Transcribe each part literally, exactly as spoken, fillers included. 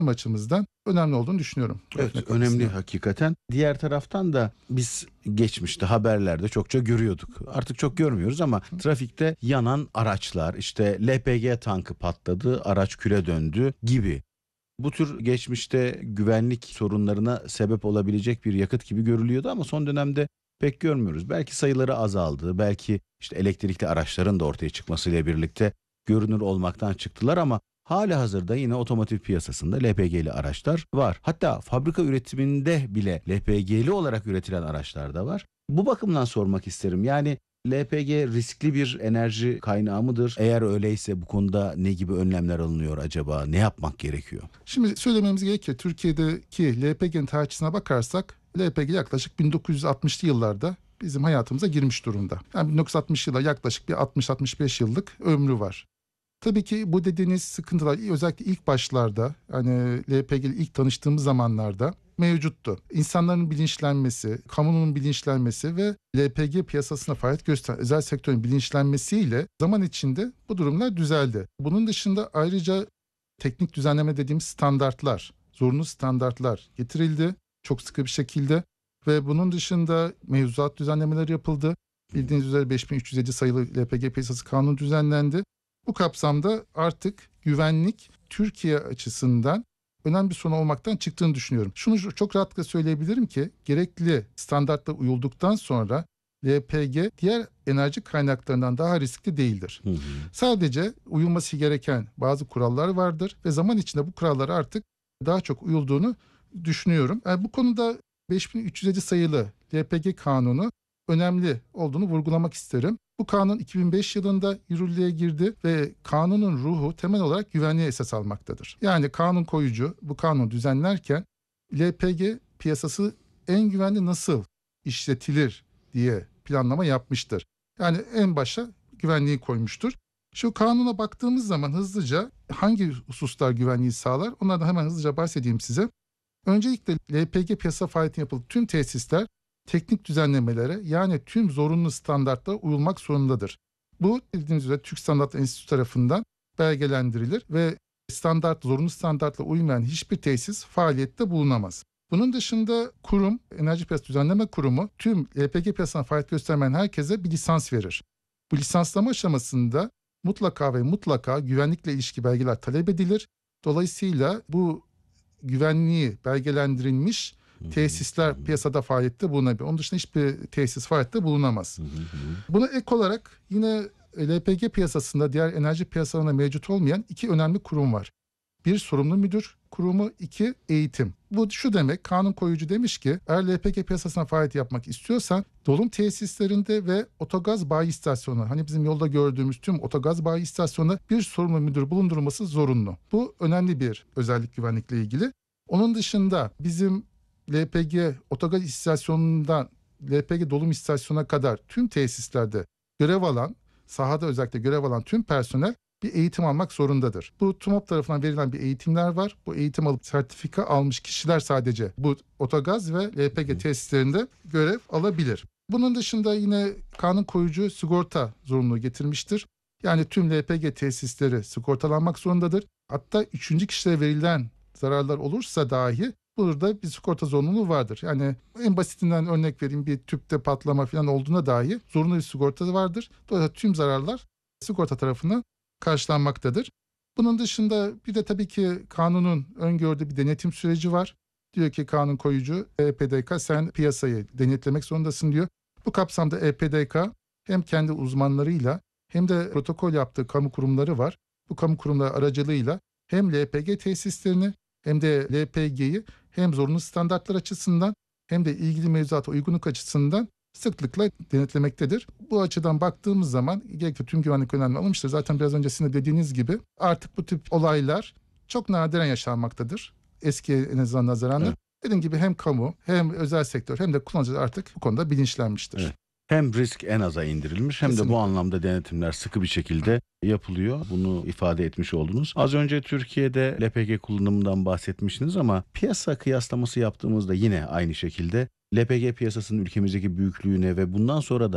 açımızdan önemli olduğunu düşünüyorum. Evet, önemli hakikaten. Diğer taraftan da biz geçmişte haberlerde çokça görüyorduk. Artık çok görmüyoruz ama trafikte yanan araçlar, işte L P G tankı patladı, araç küle döndü gibi. Bu tür geçmişte güvenlik sorunlarına sebep olabilecek bir yakıt gibi görülüyordu ama son dönemde pek görmüyoruz. Belki sayıları azaldı, belki işte elektrikli araçların da ortaya çıkmasıyla birlikte görünür olmaktan çıktılar ama halihazırda yine otomotiv piyasasında L P G'li araçlar var. Hatta fabrika üretiminde bile L P G'li olarak üretilen araçlar da var. Bu bakımdan sormak isterim. Yani L P G riskli bir enerji kaynağı mıdır? Eğer öyleyse bu konuda ne gibi önlemler alınıyor acaba? Ne yapmak gerekiyor? Şimdi söylememiz gerekiyor. Türkiye'deki L P G'nin tarihçesine bakarsak L P G yaklaşık bin dokuz yüz altmışlı yıllarda bizim hayatımıza girmiş durumda. Yani bin dokuz yüz altmış yıllar yaklaşık bir altmış altmış beş yıllık ömrü var. Tabii ki bu dediğiniz sıkıntılar özellikle ilk başlarda, hani L P G ile ilk tanıştığımız zamanlarda mevcuttu. İnsanların bilinçlenmesi, kamunun bilinçlenmesi ve L P G piyasasına faaliyet gösteren özel sektörün bilinçlenmesiyle zaman içinde bu durumlar düzeldi. Bunun dışında ayrıca teknik düzenleme dediğimiz standartlar, zorunlu standartlar getirildi çok sıkı bir şekilde ve bunun dışında mevzuat düzenlemeleri yapıldı. Bildiğiniz üzere beş bin üç yüz yedi sayılı L P G piyasası kanunu düzenlendi. Bu kapsamda artık güvenlik Türkiye açısından önemli bir sorun olmaktan çıktığını düşünüyorum. Şunu çok rahatlıkla söyleyebilirim ki gerekli standartla uyulduktan sonra L P G diğer enerji kaynaklarından daha riskli değildir. Hı hı. Sadece uyulması gereken bazı kurallar vardır ve zaman içinde bu kurallara artık daha çok uyulduğunu düşünüyorum. Yani bu konuda beş bin üç yüz yedi sayılı L P G kanunu önemli olduğunu vurgulamak isterim. Bu kanun iki bin beş yılında yürürlüğe girdi ve kanunun ruhu temel olarak güvenliğe esas almaktadır. Yani kanun koyucu bu kanunu düzenlerken L P G piyasası en güvenli nasıl işletilir diye planlama yapmıştır. Yani en başa güvenliği koymuştur. Şu kanuna baktığımız zaman hızlıca hangi hususlar güvenliği sağlar? Onlardan hemen hızlıca bahsedeyim size. Öncelikle L P G piyasa faaliyetine yapılan tüm tesisler teknik düzenlemelere yani tüm zorunlu standartlara uyulmak zorundadır. Bu bildiğiniz üzere Türk Standartlar Enstitüsü tarafından belgelendirilir ve standart, zorunlu standartla uymayan hiçbir tesis faaliyette bulunamaz. Bunun dışında kurum, Enerji Piyasası Düzenleme Kurumu tüm L P G piyasasına faaliyet göstermeyen herkese bir lisans verir. Bu lisanslama aşamasında mutlaka ve mutlaka güvenlikle ilişki belgeler talep edilir. Dolayısıyla bu güvenliği belgelendirilmiş tesisler piyasada faaliyette bulunabilir. Onun dışında hiçbir tesis faaliyette bulunamaz. Buna ek olarak yine L P G piyasasında diğer enerji piyasalarında mevcut olmayan iki önemli kurum var. Bir sorumlu müdür kurumu, iki eğitim. Bu şu demek, kanun koyucu demiş ki eğer L P G piyasasına faaliyet yapmak istiyorsan dolum tesislerinde ve otogaz bayi istasyonu, hani bizim yolda gördüğümüz tüm otogaz bayi istasyonunda bir sorumlu müdür bulundurulması zorunlu. Bu önemli bir özellik güvenlikle ilgili. Onun dışında bizim L P G otogaz istasyonundan L P G dolum istasyonuna kadar tüm tesislerde görev alan, sahada özellikle görev alan tüm personel bir eğitim almak zorundadır. Bu TUMOP tarafından verilen bir eğitimler var. Bu eğitim alıp sertifika almış kişiler sadece bu otogaz ve L P G tesislerinde görev alabilir. Bunun dışında yine kanun koyucu sigorta zorunluluğu getirmiştir. Yani tüm L P G tesisleri sigortalanmak zorundadır. Hatta üçüncü kişilere verilen zararlar olursa dahi burada bir sigorta zorunluluğu vardır. Yani en basitinden örnek vereyim, bir tüpte patlama falan olduğuna dahi zorunlu bir sigorta vardır. Dolayısıyla tüm zararlar sigorta tarafından karşılanmaktadır. Bunun dışında bir de tabii ki kanunun öngördüğü bir denetim süreci var. Diyor ki kanun koyucu E P D K sen piyasayı denetlemek zorundasın diyor. Bu kapsamda E P D K hem kendi uzmanlarıyla hem de protokol yaptığı kamu kurumları var. Bu kamu kurumları aracılığıyla hem L P G tesislerini hem de L P G'yi hem zorunlu standartlar açısından hem de ilgili mevzuata uygunluk açısından sıklıkla denetlemektedir. Bu açıdan baktığımız zaman gerekli tüm güvenlik önlemleri alınmıştır. Zaten biraz öncesinde dediğiniz gibi artık bu tip olaylar çok nadiren yaşanmaktadır. Eskiye en azından nazaran. Evet. Dediğim gibi hem kamu hem özel sektör hem de kullanıcılar artık bu konuda bilinçlenmiştir. Evet. Hem risk en aza indirilmiş hem Kesinlikle. de bu anlamda denetimler sıkı bir şekilde yapılıyor. Bunu ifade etmiş oldunuz. Az önce Türkiye'de L P G kullanımından bahsetmiştiniz ama piyasa kıyaslaması yaptığımızda yine aynı şekilde L P G piyasasının ülkemizdeki büyüklüğüne ve bundan sonra da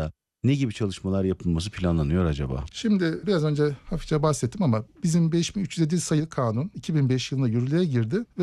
ne gibi çalışmalar yapılması planlanıyor acaba? Şimdi biraz önce hafifçe bahsettim ama bizim beş bin üç yüz yedi sayılı kanun iki bin beş yılında yürürlüğe girdi ve